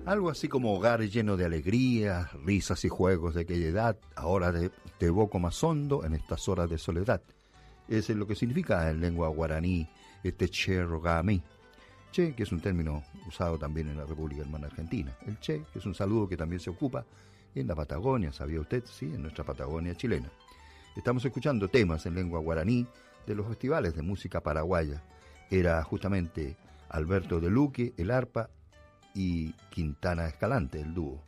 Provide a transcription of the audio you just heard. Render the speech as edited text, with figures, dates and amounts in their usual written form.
Algo así como hogar lleno de alegría, risas y juegos de aquella edad, ahora te evoco más hondo en estas horas de soledad. Eso es lo que significa en lengua guaraní este che rogami. Che, que es un término usado también en la República Hermana Argentina. El che, que es un saludo que también se ocupa en la Patagonia, ¿sabía usted? Sí, en nuestra Patagonia chilena. Estamos escuchando temas en lengua guaraní de los festivales de música paraguaya. Era justamente Alberto de Luque, el arpa, y Quintana Escalante, el dúo.